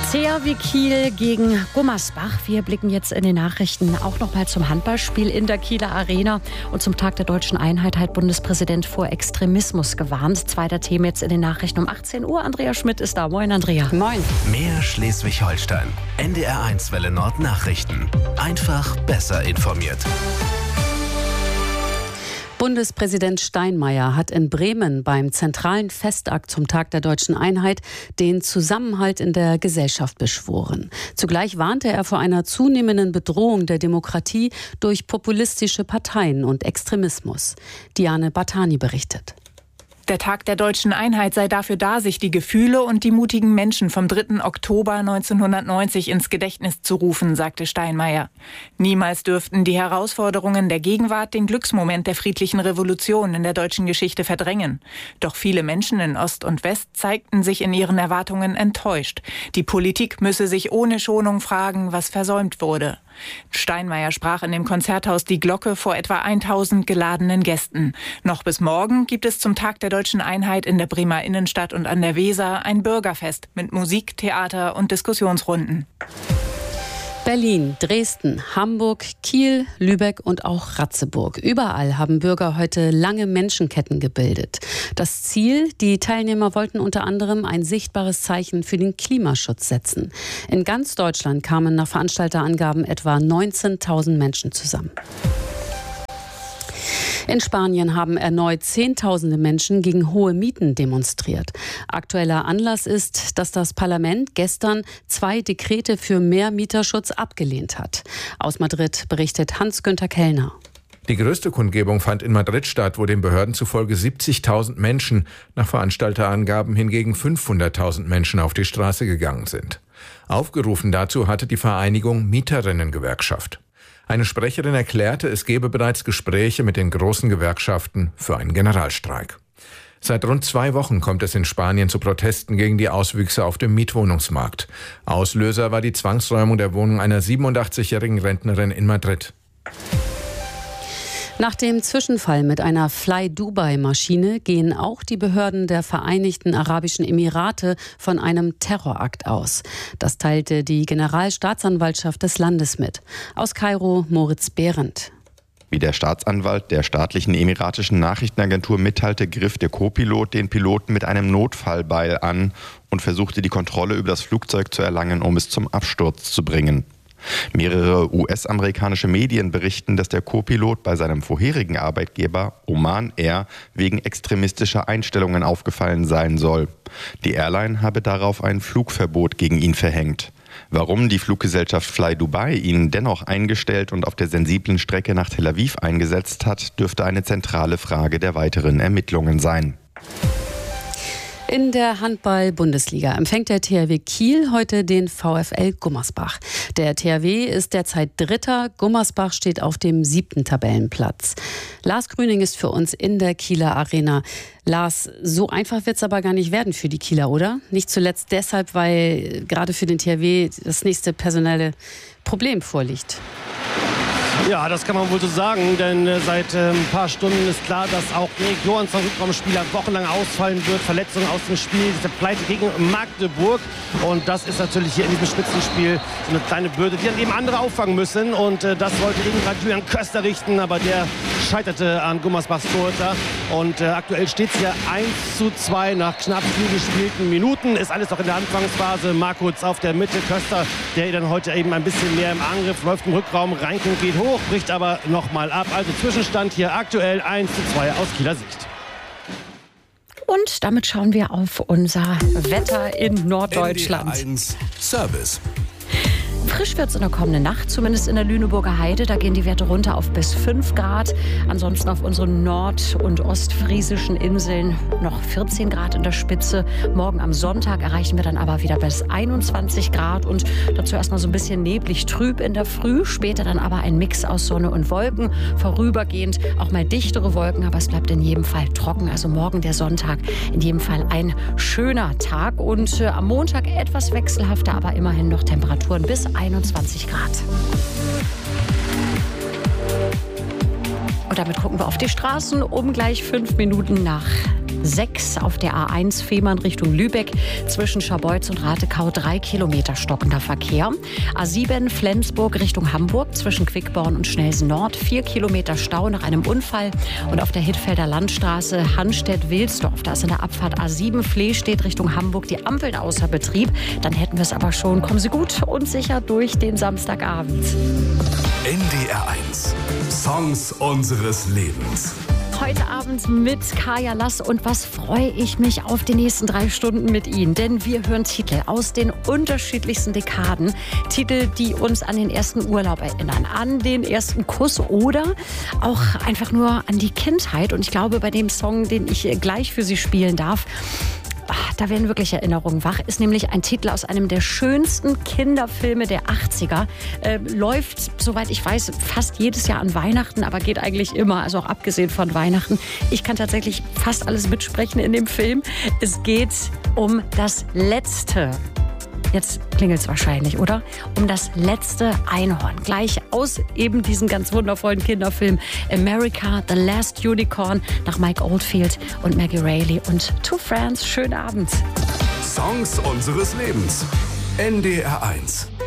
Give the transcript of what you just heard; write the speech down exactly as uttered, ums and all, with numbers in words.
T H W Kiel gegen Gummersbach. Wir blicken jetzt in den Nachrichten auch noch mal zum Handballspiel in der Kieler Arena. Und zum Tag der deutschen Einheit hat Bundespräsident vor Extremismus gewarnt. Zweiter Thema jetzt in den Nachrichten um achtzehn Uhr. Andrea Schmidt ist da. Moin, Andrea. Moin. Mehr Schleswig-Holstein. N D R eins Welle Nord Nachrichten. Einfach besser informiert. Bundespräsident Steinmeier hat in Bremen beim zentralen Festakt zum Tag der deutschen Einheit den Zusammenhalt in der Gesellschaft beschworen. Zugleich warnte er vor einer zunehmenden Bedrohung der Demokratie durch populistische Parteien und Extremismus. Diane Bartani berichtet. Der Tag der deutschen Einheit sei dafür da, sich die Gefühle und die mutigen Menschen vom dritten Oktober neunzehnhundertneunzig ins Gedächtnis zu rufen, sagte Steinmeier. Niemals dürften die Herausforderungen der Gegenwart den Glücksmoment der friedlichen Revolution in der deutschen Geschichte verdrängen. Doch viele Menschen in Ost und West zeigten sich in ihren Erwartungen enttäuscht. Die Politik müsse sich ohne Schonung fragen, was versäumt wurde. Steinmeier sprach in dem Konzerthaus Die Glocke vor etwa tausend geladenen Gästen. Noch bis morgen gibt es zum Tag der deutschen Einheit in der Bremer Innenstadt und an der Weser ein Bürgerfest mit Musik, Theater und Diskussionsrunden. Berlin, Dresden, Hamburg, Kiel, Lübeck und auch Ratzeburg. Überall haben Bürger heute lange Menschenketten gebildet. Das Ziel, die Teilnehmer wollten unter anderem ein sichtbares Zeichen für den Klimaschutz setzen. In ganz Deutschland kamen nach Veranstalterangaben etwa neunzehntausend Menschen zusammen. In Spanien haben erneut Zehntausende Menschen gegen hohe Mieten demonstriert. Aktueller Anlass ist, dass das Parlament gestern zwei Dekrete für mehr Mieterschutz abgelehnt hat. Aus Madrid berichtet Hans-Günther Kellner. Die größte Kundgebung fand in Madrid statt, wo den Behörden zufolge siebzigtausend Menschen, nach Veranstalterangaben hingegen fünfhunderttausend Menschen auf die Straße gegangen sind. Aufgerufen dazu hatte die Vereinigung Mieterinnen-Gewerkschaft. Eine Sprecherin erklärte, es gebe bereits Gespräche mit den großen Gewerkschaften für einen Generalstreik. Seit rund zwei Wochen kommt es in Spanien zu Protesten gegen die Auswüchse auf dem Mietwohnungsmarkt. Auslöser war die Zwangsräumung der Wohnung einer siebenundachtzigjährigen Rentnerin in Madrid. Nach dem Zwischenfall mit einer Fly-Dubai-Maschine gehen auch die Behörden der Vereinigten Arabischen Emirate von einem Terrorakt aus. Das teilte die Generalstaatsanwaltschaft des Landes mit. Aus Kairo Moritz Behrendt. Wie der Staatsanwalt der staatlichen emiratischen Nachrichtenagentur mitteilte, griff der Co-Pilot den Piloten mit einem Notfallbeil an und versuchte die Kontrolle über das Flugzeug zu erlangen, um es zum Absturz zu bringen. Mehrere U S-amerikanische Medien berichten, dass der Co-Pilot bei seinem vorherigen Arbeitgeber Oman Air wegen extremistischer Einstellungen aufgefallen sein soll. Die Airline habe darauf ein Flugverbot gegen ihn verhängt. Warum die Fluggesellschaft Fly Dubai ihn dennoch eingestellt und auf der sensiblen Strecke nach Tel Aviv eingesetzt hat, dürfte eine zentrale Frage der weiteren Ermittlungen sein. In der Handball-Bundesliga empfängt der T H W Kiel heute den VfL Gummersbach. Der T H W ist derzeit Dritter, Gummersbach steht auf dem siebten Tabellenplatz. Lars Grüning ist für uns in der Kieler Arena. Lars, so einfach wird es aber gar nicht werden für die Kieler, oder? Nicht zuletzt deshalb, weil gerade für den T H W das nächste personelle Problem vorliegt. Ja, das kann man wohl so sagen, denn äh, seit äh, ein paar Stunden ist klar, dass auch Erik Johansson, Rückraumspieler, wochenlang ausfallen wird. Verletzungen aus dem Spiel, diese Pleite gegen Magdeburg. Und das ist natürlich hier in diesem Spitzenspiel so eine kleine Bürde, die dann eben andere auffangen müssen. Und äh, das wollte eben gerade Julian Köster richten, aber der scheiterte an Gummersbachs Torhüter. Und äh, aktuell steht es hier eins zu zwei nach knapp vier gespielten Minuten. Ist alles noch in der Anfangsphase. Markus auf der Mitte, Köster, der dann heute eben ein bisschen mehr im Angriff läuft im Rückraum. Reinken geht hoch, bricht aber nochmal ab. Also Zwischenstand hier aktuell eins zu zwei aus Kieler Sicht. Und damit schauen wir auf unser Wetter in Norddeutschland. N D R eins Service. Frisch wird es in der kommenden Nacht, zumindest in der Lüneburger Heide. Da gehen die Werte runter auf bis fünf Grad. Ansonsten auf unseren nord- und ostfriesischen Inseln noch vierzehn Grad in der Spitze. Morgen am Sonntag erreichen wir dann aber wieder bis einundzwanzig Grad. Und dazu erstmal so ein bisschen neblig trüb in der Früh. Später dann aber ein Mix aus Sonne und Wolken. Vorübergehend auch mal dichtere Wolken, aber es bleibt in jedem Fall trocken. Also morgen der Sonntag in jedem Fall ein schöner Tag. Und äh, am Montag etwas wechselhafter, aber immerhin noch Temperaturen bis einundzwanzig Grad. Und damit gucken wir auf die Straßen um gleich fünf Minuten nach sechs auf der A eins Fehmarn Richtung Lübeck. Zwischen Scharbeutz und Ratekau drei Kilometer stockender Verkehr. A sieben Flensburg Richtung Hamburg. Zwischen Quickborn und Schnelsen Nord vier Kilometer Stau nach einem Unfall. Und auf der Hittfelder Landstraße Hanstedt-Wilsdorf. Da ist in der Abfahrt A sieben Flehstedt Richtung Hamburg die Ampeln außer Betrieb. Dann hätten wir es aber schon. Kommen Sie gut und sicher durch den Samstagabend. N D R eins. Songs unseres Lebens. Heute Abend mit Kaya Lass und was freue ich mich auf die nächsten drei Stunden mit Ihnen. Denn wir hören Titel aus den unterschiedlichsten Dekaden. Titel, die uns an den ersten Urlaub erinnern, an den ersten Kuss oder auch einfach nur an die Kindheit. Und ich glaube, bei dem Song, den ich gleich für Sie spielen darf, ach, da werden wirklich Erinnerungen wach. Ist nämlich ein Titel aus einem der schönsten Kinderfilme der achtziger. Äh, läuft, soweit ich weiß, fast jedes Jahr an Weihnachten, aber geht eigentlich immer, also auch abgesehen von Weihnachten. Ich kann tatsächlich fast alles mitsprechen in dem Film. Es geht um das Letzte. Jetzt klingelt es wahrscheinlich, oder? Um das letzte Einhorn. Gleich aus eben diesem ganz wundervollen Kinderfilm America, The Last Unicorn nach Mike Oldfield und Maggie Reilly und Two Friends. Schönen Abend. Songs unseres Lebens. N D R eins.